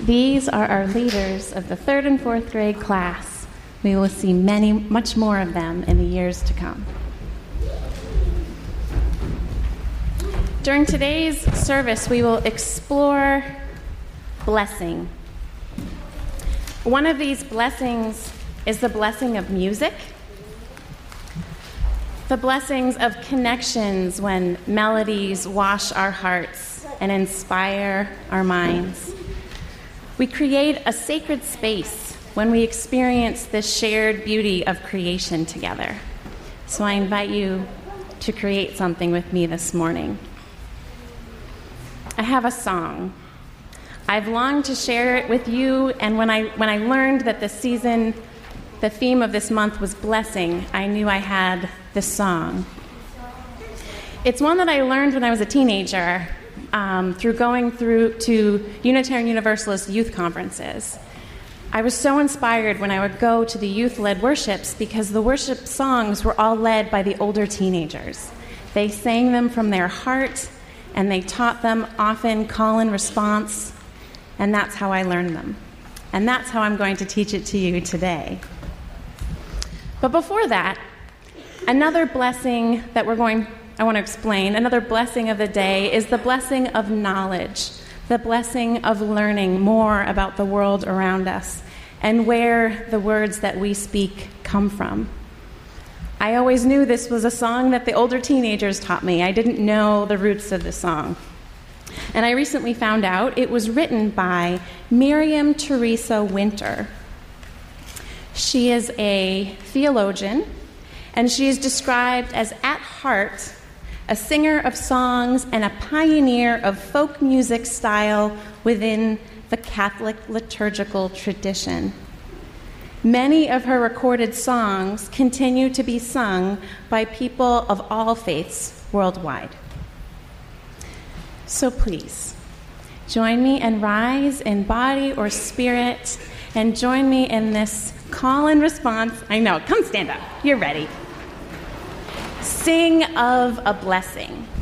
These are our leaders of the 3rd and 4th grade class. We will see much more of them in the years to come. During today's service, we will explore blessing. One of these blessings is the blessing of music, the blessings of connections when melodies wash our hearts and inspire our minds. We create a sacred space when we experience this shared beauty of creation together. So I invite you to create something with me this morning. I have a song. I've longed to share it with you, and when I learned that the theme of this month was blessing, I knew I had this song. It's one that I learned when I was a teenager through going to Unitarian Universalist youth conferences. I was so inspired when I would go to the youth-led worships because the worship songs were all led by the older teenagers. They sang them from their heart, and they taught them often call and response, and that's how I learned them. And that's how I'm going to teach it to you today. But before that, another blessing that I want to explain, another blessing of the day is the blessing of knowledge, the blessing of learning more about the world around us and where the words that we speak come from. I always knew this was a song that the older teenagers taught me. I didn't know the roots of the song. And I recently found out it was written by Miriam Teresa Winter. She is a theologian, and she is described as, at heart, a singer of songs and a pioneer of folk music style within the Catholic liturgical tradition. Many of her recorded songs continue to be sung by people of all faiths worldwide. So please, join me and rise in body or spirit, and join me in this call and response. I know, come stand up. You're ready. Sing of a blessing.